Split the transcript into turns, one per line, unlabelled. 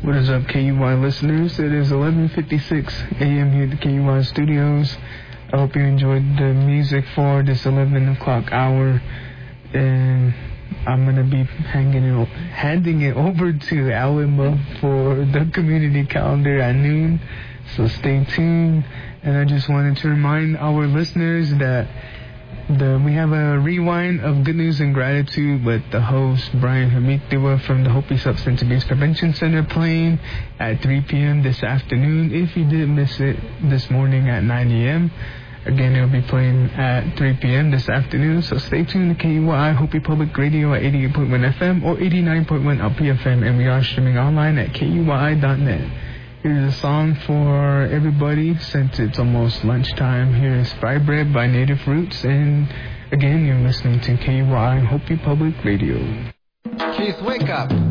What is up, KUY listeners? It is 11:56 a.m. here at the KUY studios. I hope you enjoyed the music for this 11 o'clock hour. And I'm going to be handing it over to Alima for the community calendar at noon. So stay tuned. And I just wanted to remind our listeners that we have a rewind of Good News and Gratitude with the host Brian Hamithiwa from the Hopi Substance Abuse Prevention Center playing at 3 p.m. this afternoon. If you did miss it this morning at 9 a.m., again, it'll be playing at 3 p.m. this afternoon. So stay tuned to KUI Hopi Public Radio at 88.1 FM or 89.1 LP FM, and we are streaming online at KUI.net. Here's a song for everybody since it's almost lunchtime. Here's Fry Bread by Native Roots, and again, you're listening to KUI Hopi Public Radio.
Keith, wake up.